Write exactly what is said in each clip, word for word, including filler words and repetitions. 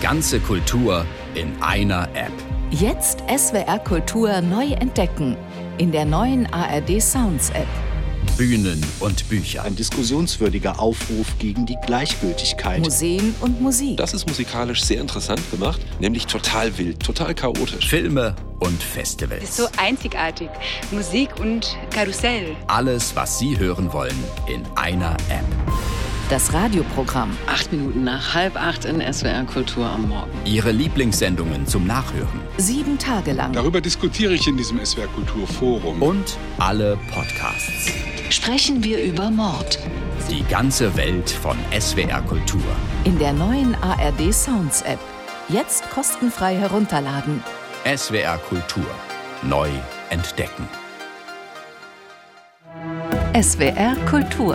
ganze Kultur in einer App. Jetzt S W R Kultur neu entdecken. In der neuen A R D Sounds App. Bühnen und Bücher. Ein diskussionswürdiger Aufruf gegen die Gleichgültigkeit. Museen und Musik. Das ist musikalisch sehr interessant gemacht, nämlich total wild, total chaotisch. Filme und Festivals. Das ist so einzigartig. Musik und Karussell. Alles, was Sie hören wollen, in einer App. Das Radioprogramm. Acht Minuten nach halb acht in S W R Kultur am Morgen. Ihre Lieblingssendungen zum Nachhören. Sieben Tage lang. Darüber diskutiere ich in diesem S W R Kulturforum. Und alle Podcasts. Sprechen wir über Mord. Die ganze Welt von S W R Kultur. In der neuen A R D Sounds App. Jetzt kostenfrei herunterladen. S W R Kultur. Neu entdecken. S W R Kultur.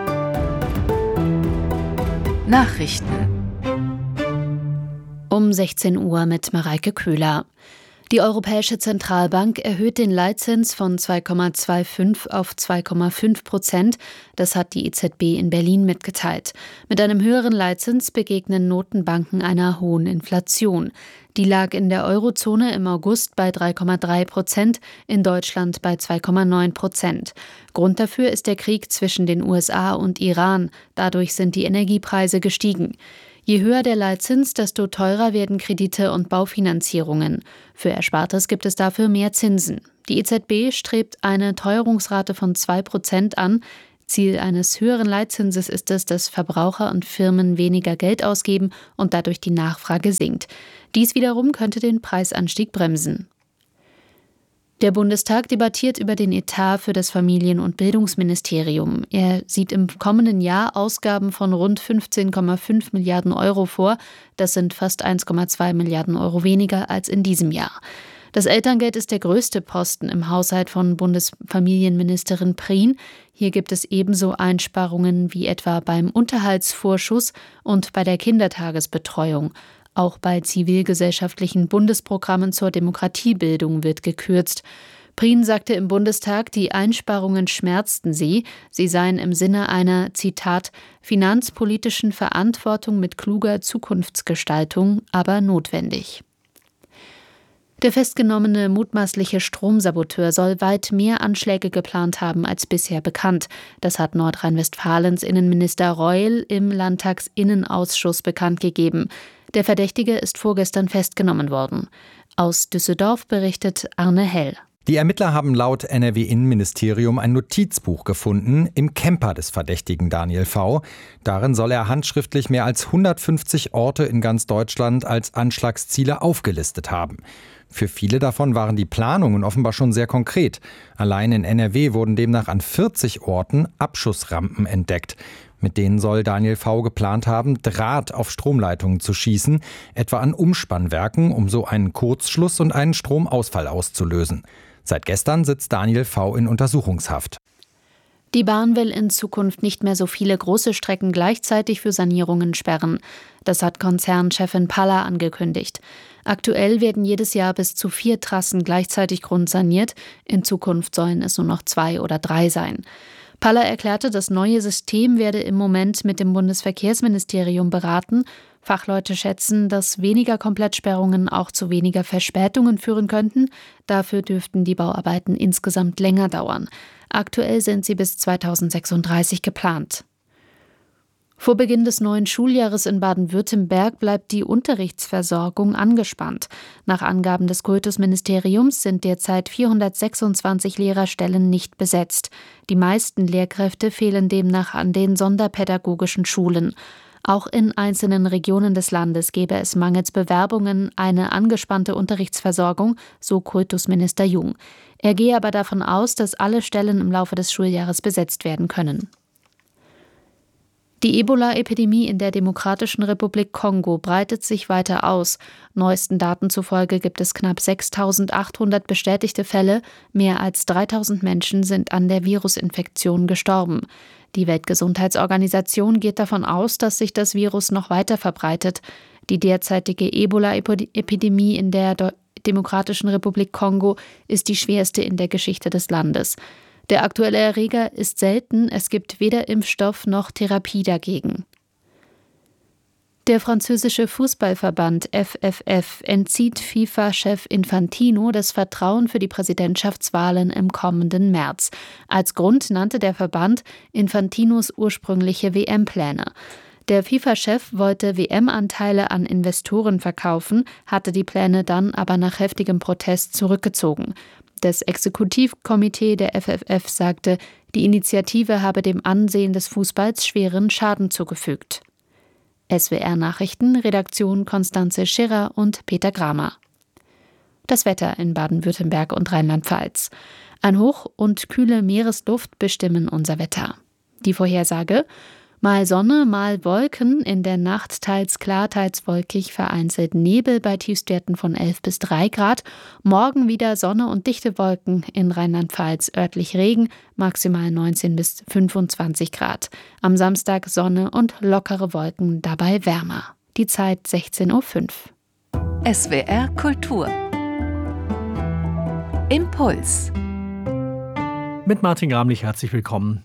Nachrichten. Um sechzehn Uhr mit Mareike Köhler. Die Europäische Zentralbank erhöht den Leitzins von zwei Komma fünfundzwanzig auf zwei Komma fünf Prozent. Das hat die E Z B in Berlin mitgeteilt. Mit einem höheren Leitzins begegnen Notenbanken einer hohen Inflation. Die lag in der Eurozone im August bei drei Komma drei Prozent, in Deutschland bei zwei Komma neun Prozent. Grund dafür ist der Krieg zwischen den U S A und Iran. Dadurch sind die Energiepreise gestiegen. Je höher der Leitzins, desto teurer werden Kredite und Baufinanzierungen. Für Erspartes gibt es dafür mehr Zinsen. Die E Z B strebt eine Teuerungsrate von zwei Prozent an. Ziel eines höheren Leitzinses ist es, dass Verbraucher und Firmen weniger Geld ausgeben und dadurch die Nachfrage sinkt. Dies wiederum könnte den Preisanstieg bremsen. Der Bundestag debattiert über den Etat für das Familien- und Bildungsministerium. Er sieht im kommenden Jahr Ausgaben von rund fünfzehn Komma fünf Milliarden Euro vor. Das sind fast eins Komma zwei Milliarden Euro weniger als in diesem Jahr. Das Elterngeld ist der größte Posten im Haushalt von Bundesfamilienministerin Prien. Hier gibt es ebenso Einsparungen wie etwa beim Unterhaltsvorschuss und bei der Kindertagesbetreuung. Auch bei zivilgesellschaftlichen Bundesprogrammen zur Demokratiebildung wird gekürzt. Prien sagte im Bundestag, die Einsparungen schmerzten sie. Sie seien im Sinne einer, Zitat, finanzpolitischen Verantwortung mit kluger Zukunftsgestaltung, aber notwendig. Der festgenommene mutmaßliche Stromsaboteur soll weit mehr Anschläge geplant haben als bisher bekannt. Das hat Nordrhein-Westfalens Innenminister Reul im Landtagsinnenausschuss bekannt gegeben. Der Verdächtige ist vorgestern festgenommen worden. Aus Düsseldorf berichtet Arne Hell. Die Ermittler haben laut N R W-Innenministerium ein Notizbuch gefunden im Camper des Verdächtigen Daniel V. Darin soll er handschriftlich mehr als hundertfünfzig Orte in ganz Deutschland als Anschlagsziele aufgelistet haben. Für viele davon waren die Planungen offenbar schon sehr konkret. Allein in N R W wurden demnach an vierzig Orten Abschussrampen entdeckt. Mit denen soll Daniel V. geplant haben, Draht auf Stromleitungen zu schießen, etwa an Umspannwerken, um so einen Kurzschluss und einen Stromausfall auszulösen. Seit gestern sitzt Daniel V. in Untersuchungshaft. Die Bahn will in Zukunft nicht mehr so viele große Strecken gleichzeitig für Sanierungen sperren. Das hat Konzernchefin Palla angekündigt. Aktuell werden jedes Jahr bis zu vier Trassen gleichzeitig grundsaniert. In Zukunft sollen es nur noch zwei oder drei sein. Palla erklärte, das neue System werde im Moment mit dem Bundesverkehrsministerium beraten. Fachleute schätzen, dass weniger Komplettsperrungen auch zu weniger Verspätungen führen könnten. Dafür dürften die Bauarbeiten insgesamt länger dauern. Aktuell sind sie bis zweitausendsechsunddreißig geplant. Vor Beginn des neuen Schuljahres in Baden-Württemberg bleibt die Unterrichtsversorgung angespannt. Nach Angaben des Kultusministeriums sind derzeit vierhundertsechsundzwanzig Lehrerstellen nicht besetzt. Die meisten Lehrkräfte fehlen demnach an den sonderpädagogischen Schulen. Auch in einzelnen Regionen des Landes gäbe es mangels Bewerbungen eine angespannte Unterrichtsversorgung, so Kultusminister Jung. Er gehe aber davon aus, dass alle Stellen im Laufe des Schuljahres besetzt werden können. Die Ebola-Epidemie in der Demokratischen Republik Kongo breitet sich weiter aus. Neuesten Daten zufolge gibt es knapp sechstausendachthundert bestätigte Fälle. Mehr als dreitausend Menschen sind an der Virusinfektion gestorben. Die Weltgesundheitsorganisation geht davon aus, dass sich das Virus noch weiter verbreitet. Die derzeitige Ebola-Epidemie in der Demokratischen Republik Kongo ist die schwerste in der Geschichte des Landes. Der aktuelle Erreger ist selten, es gibt weder Impfstoff noch Therapie dagegen. Der Der französische Fußballverband F F F entzieht FIFA-Chef Infantino das Vertrauen für die Präsidentschaftswahlen im kommenden März. Als Grund nannte der Verband Infantinos ursprüngliche W M-Pläne. Der FIFA-Chef wollte W M-Anteile an Investoren verkaufen, hatte die Pläne dann aber nach heftigem Protest zurückgezogen. Das Exekutivkomitee der F F F sagte, die Initiative habe dem Ansehen des Fußballs schweren Schaden zugefügt. S W R-Nachrichten, Redaktion Konstanze Schirrer und Peter Gramer. Das Wetter in Baden-Württemberg und Rheinland-Pfalz. Ein Hoch und kühle Meeresluft bestimmen unser Wetter. Die Vorhersage: mal Sonne, mal Wolken, in der Nacht teils klar, teils wolkig, vereinzelt Nebel bei Tiefstwerten von elf bis drei Grad. Morgen wieder Sonne und dichte Wolken, in Rheinland-Pfalz örtlich Regen, maximal neunzehn bis fünfundzwanzig Grad. Am Samstag Sonne und lockere Wolken, dabei wärmer. Die Zeit sechzehn Uhr fünf. S W R Kultur. Impuls. Mit Martin Gramlich herzlich willkommen.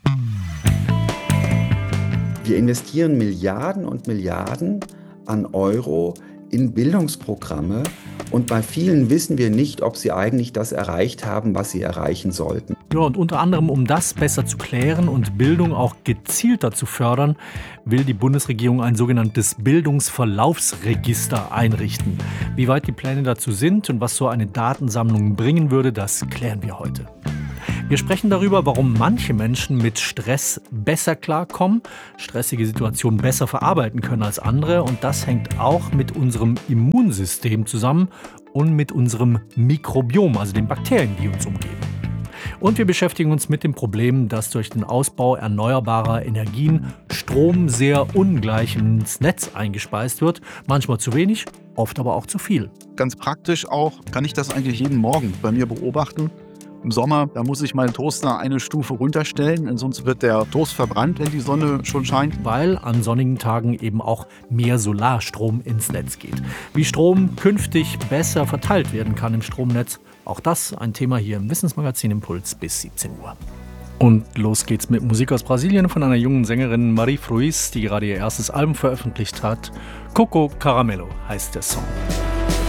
Wir investieren Milliarden und Milliarden an Euro in Bildungsprogramme und bei vielen wissen wir nicht, ob sie eigentlich das erreicht haben, was sie erreichen sollten. Ja, und unter anderem, um das besser zu klären und Bildung auch gezielter zu fördern, will die Bundesregierung ein sogenanntes Bildungsverlaufsregister einrichten. Wie weit die Pläne dazu sind und was so eine Datensammlung bringen würde, das klären wir heute. Wir sprechen darüber, warum manche Menschen mit Stress besser klarkommen, stressige Situationen besser verarbeiten können als andere. Und das hängt auch mit unserem Immunsystem zusammen und mit unserem Mikrobiom, also den Bakterien, die uns umgeben. Und wir beschäftigen uns mit dem Problem, dass durch den Ausbau erneuerbarer Energien Strom sehr ungleich ins Netz eingespeist wird. Manchmal zu wenig, oft aber auch zu viel. Ganz praktisch auch, kann ich das eigentlich jeden Morgen bei mir beobachten. Im Sommer, da muss ich meinen Toaster eine Stufe runterstellen, sonst wird der Toast verbrannt, wenn die Sonne schon scheint. Weil an sonnigen Tagen eben auch mehr Solarstrom ins Netz geht. Wie Strom künftig besser verteilt werden kann im Stromnetz, auch das ein Thema hier im Wissensmagazin Impuls bis siebzehn Uhr. Und los geht's mit Musik aus Brasilien von einer jungen Sängerin, Marie Ruiz, die gerade ihr erstes Album veröffentlicht hat. Coco Caramelo heißt der Song.